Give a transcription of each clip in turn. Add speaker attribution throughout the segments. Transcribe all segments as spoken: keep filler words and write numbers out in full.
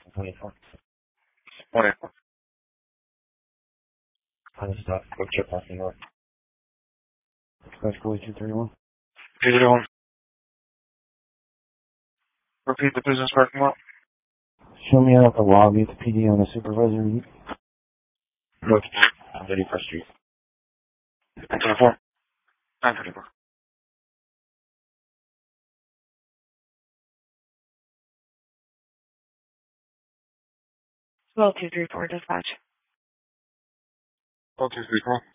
Speaker 1: twenty-four.
Speaker 2: Morning.
Speaker 1: Kind of stuff. Quick trip off the north. Express Boy two thirty-one.
Speaker 2: How you doing? Repeat the business parking lot.
Speaker 1: Show me out the lobby at the P D on the supervisor.
Speaker 2: North.
Speaker 1: On thirty-first Street.
Speaker 2: nine twenty-four. nine twenty-four.
Speaker 3: twelve two three four dispatch.
Speaker 2: twelve two three four.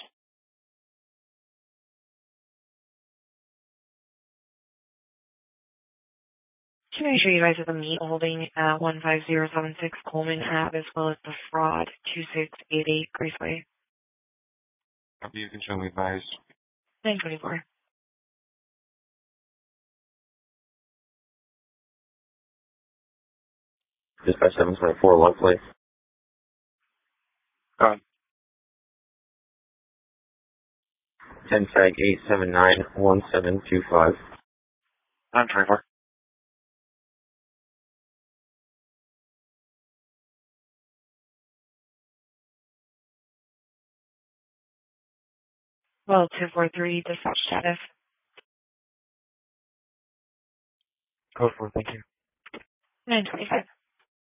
Speaker 3: To make sure you guys have the meat holding at one five zero seven six Coleman Ave as well as the fraud two six eight eight Graceway.
Speaker 2: Copy, you can show me advice.
Speaker 3: nine twenty-four.
Speaker 1: Dispatch seven twenty-four, Lovely.
Speaker 2: Go ahead.
Speaker 1: ten tag eight seven nine one seven two five.
Speaker 2: nine twenty-four.
Speaker 3: twelve two four three dispatch status.
Speaker 2: Code four, thank you.
Speaker 3: nine twenty-five.